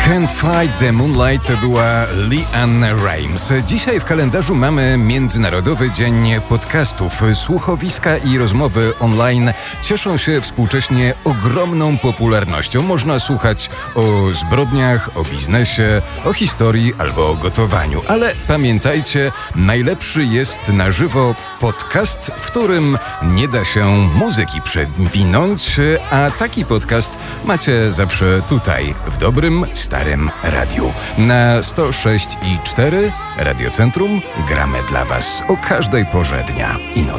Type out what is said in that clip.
Can't Fight the Moonlight to była LeAnn Rimes. Dzisiaj w kalendarzu mamy Międzynarodowy Dzień Podcastów. Słuchowiska i rozmowy online cieszą się współcześnie ogromną popularnością. Można słuchać o zbrodniach, o biznesie, o historii albo o gotowaniu. Ale pamiętajcie, najlepszy jest na żywo podcast, w którym nie da się muzyki przewinąć, a taki podcast macie zawsze tutaj, w dobrym, starym radiu. Na 106,4 Radiocentrum gramy dla Was o każdej porze dnia i nocy.